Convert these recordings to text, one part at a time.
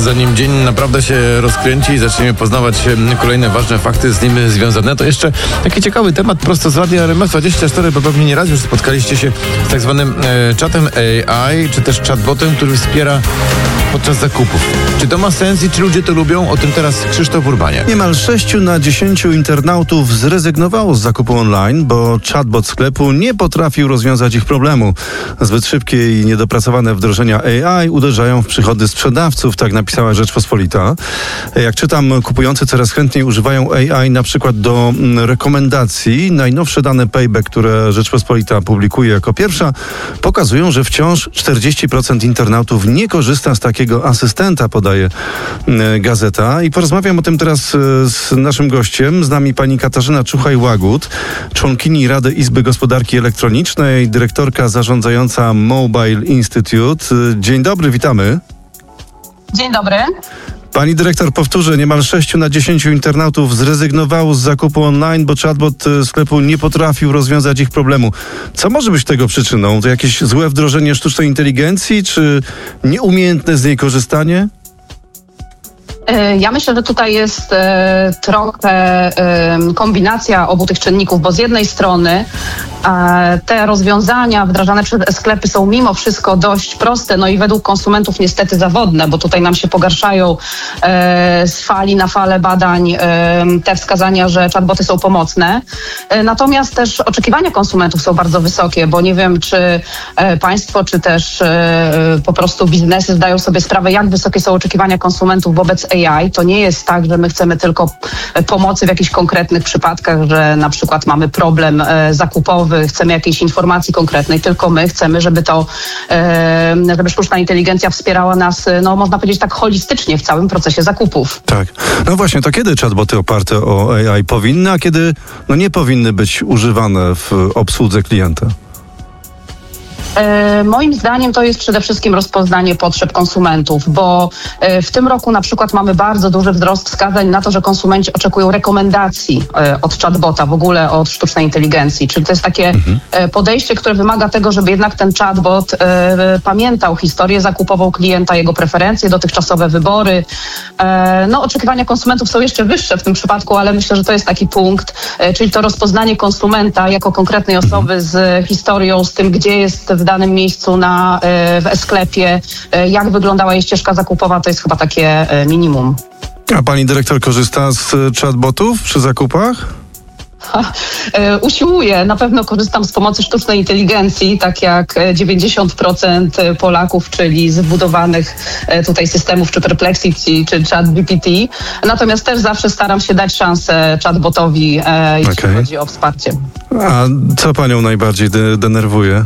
Zanim dzień naprawdę się rozkręci i zaczniemy poznawać kolejne ważne fakty z nim związane, to jeszcze taki ciekawy temat prosto z Radia RMF24, bo pewnie nieraz już spotkaliście się z tak zwanym czatem AI, czy też chatbotem, który wspiera podczas zakupów. Czy to ma sens i czy ludzie to lubią? O tym teraz Krzysztof Urbaniak. Niemal 6 na 10 internautów zrezygnowało z zakupu online, bo chatbot sklepu nie potrafił rozwiązać ich problemu. Zbyt szybkie i niedopracowane wdrożenia AI uderzają w przychody sprzedawców, tak napisała Rzeczpospolita. Jak czytam, kupujący coraz chętniej używają AI na przykład do rekomendacji. Najnowsze dane Payback, które Rzeczpospolita publikuje jako pierwsza, pokazują, że wciąż 40% internautów nie korzysta z takiego asystenta, podaje gazeta. I porozmawiam o tym teraz z naszym gościem. Z nami pani Katarzyna Czuchaj-Łagód, członkini Rady Izby Gospodarki Elektronicznej, dyrektorka zarządzająca Mobile Institute. Dzień dobry, witamy. Dzień dobry. Pani dyrektor, powtórzę, niemal 6 na 10 internautów zrezygnowało z zakupu online, bo chatbot sklepu nie potrafił rozwiązać ich problemu. Co może być tego przyczyną? To jakieś złe wdrożenie sztucznej inteligencji, czy nieumiejętne z niej korzystanie? Ja myślę, że tutaj jest trochę kombinacja obu tych czynników, bo z jednej strony te rozwiązania wdrażane przez sklepy są mimo wszystko dość proste, no i według konsumentów niestety zawodne, bo tutaj nam się pogarszają z fali na falę badań te wskazania, że chatboty są pomocne. Natomiast też oczekiwania konsumentów są bardzo wysokie, bo nie wiem, czy państwo, czy też po prostu biznesy zdają sobie sprawę, jak wysokie są oczekiwania konsumentów wobec AI. To nie jest tak, że my chcemy tylko pomocy w jakichś konkretnych przypadkach, że na przykład mamy problem zakupowy, chcemy jakiejś informacji konkretnej, tylko my chcemy, żeby sztuczna inteligencja wspierała nas, no można powiedzieć tak holistycznie w całym procesie zakupów. Tak. No właśnie, to kiedy chatboty oparte o AI powinny, a kiedy nie powinny być używane w obsłudze klienta? Moim zdaniem to jest przede wszystkim rozpoznanie potrzeb konsumentów, bo w tym roku na przykład mamy bardzo duży wzrost wskazań na to, że konsumenci oczekują rekomendacji od chatbota, w ogóle od sztucznej inteligencji. Czyli to jest takie podejście, które wymaga tego, żeby jednak ten chatbot pamiętał historię zakupową klienta, jego preferencje, dotychczasowe wybory. Oczekiwania konsumentów są jeszcze wyższe w tym przypadku, ale myślę, że to jest taki punkt, czyli to rozpoznanie konsumenta jako konkretnej osoby z historią, z tym, gdzie jest w danym miejscu w sklepie, jak wyglądała jej ścieżka zakupowa, to jest chyba takie minimum. A pani dyrektor korzysta z chatbotów przy zakupach? Usiłuję. Na pewno korzystam z pomocy sztucznej inteligencji, tak jak 90% Polaków, czyli z wbudowanych tutaj systemów, czy Perplexity, czy ChatGPT. Natomiast też zawsze staram się dać szansę chatbotowi, jeśli chodzi o wsparcie. A co panią najbardziej denerwuje?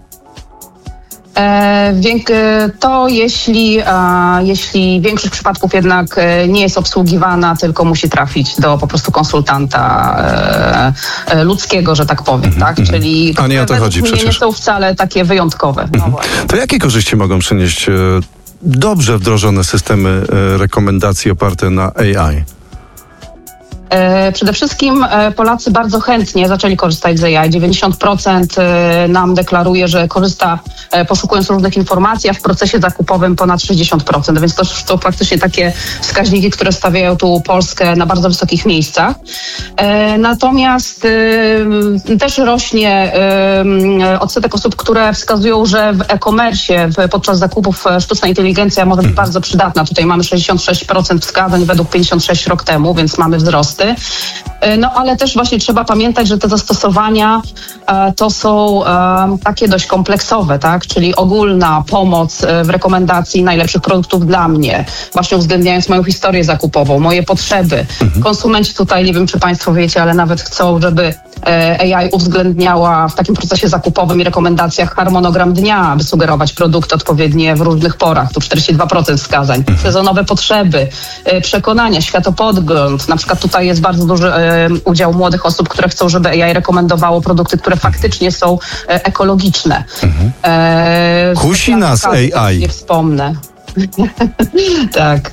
To jeśli większość przypadków jednak nie jest obsługiwana, tylko musi trafić do po prostu konsultanta ludzkiego, że tak powiem, tak? Czyli a nie o to chodzi przecież. Nie są wcale takie wyjątkowe. No właśnie. To jakie korzyści mogą przynieść dobrze wdrożone systemy rekomendacji oparte na AI? Przede wszystkim Polacy bardzo chętnie zaczęli korzystać z AI. 90% nam deklaruje, że korzysta poszukując różnych informacji, a w procesie zakupowym ponad 60%. Więc to faktycznie takie wskaźniki, które stawiają tu Polskę na bardzo wysokich miejscach. Natomiast też rośnie odsetek osób, które wskazują, że w e-commerce podczas zakupów sztuczna inteligencja może być bardzo przydatna. Tutaj mamy 66% wskazań według 56 rok temu, więc mamy wzrost. Ale też właśnie trzeba pamiętać, że te zastosowania to są takie dość kompleksowe, tak? Czyli ogólna pomoc w rekomendacji najlepszych produktów dla mnie, właśnie uwzględniając moją historię zakupową, moje potrzeby. Konsumenci tutaj, nie wiem czy państwo wiecie, ale nawet chcą, żeby AI uwzględniała w takim procesie zakupowym i rekomendacjach harmonogram dnia, aby sugerować produkty odpowiednie w różnych porach. Tu 42% wskazań. Sezonowe potrzeby, przekonania, światopogląd. Na przykład tutaj jest bardzo duży udział młodych osób, które chcą, żeby AI rekomendowało produkty, które faktycznie są ekologiczne. Kusi nas AI. Nie wspomnę. Tak.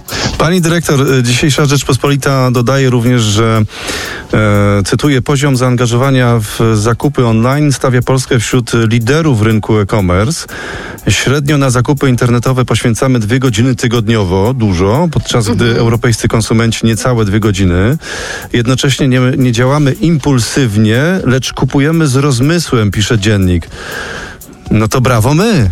Pani dyrektor, dzisiejsza Rzeczpospolita dodaje również, że cytuję, poziom zaangażowania w zakupy online stawia Polskę wśród liderów rynku e-commerce. Średnio na zakupy internetowe poświęcamy 2 godziny tygodniowo, dużo, podczas gdy europejscy konsumenci niecałe 2 godziny. Jednocześnie nie działamy impulsywnie, lecz kupujemy z rozmysłem, pisze dziennik. No to brawo my.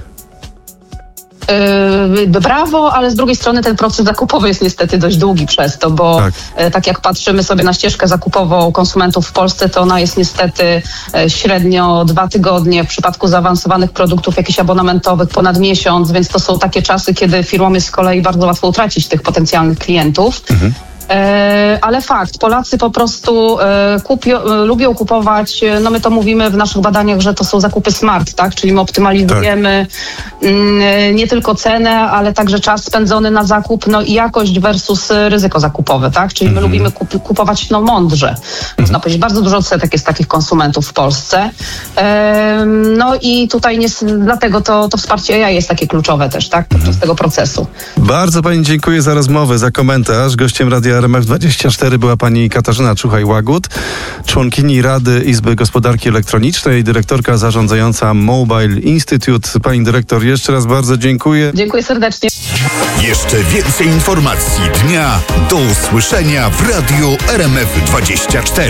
Brawo, ale z drugiej strony ten proces zakupowy jest niestety dość długi przez to, bo tak jak patrzymy sobie na ścieżkę zakupową konsumentów w Polsce, to ona jest niestety średnio 2 tygodnie, w przypadku zaawansowanych produktów jakichś abonamentowych ponad miesiąc, więc to są takie czasy, kiedy firmom jest z kolei bardzo łatwo utracić tych potencjalnych klientów. Ale fakt, Polacy po prostu lubią kupować, no my to mówimy w naszych badaniach, że to są zakupy smart, tak? Czyli my optymalizujemy nie tylko cenę, ale także czas spędzony na zakup, no i jakość versus ryzyko zakupowe, tak? Czyli my lubimy kupować mądrze. Można powiedzieć, bardzo dużo odsetek jest takich konsumentów w Polsce. No i tutaj dlatego to wsparcie AI jest takie kluczowe też, tak? Podczas tego procesu. Bardzo pani dziękuję za rozmowę, za komentarz. Gościem Radia RMF24 była pani Katarzyna Czuchaj-Łagut, członkini Rady Izby Gospodarki Elektronicznej, dyrektorka zarządzająca Mobile Institute. Pani dyrektor, jeszcze raz bardzo dziękuję. Dziękuję serdecznie. Jeszcze więcej informacji dnia do usłyszenia w Radiu RMF24.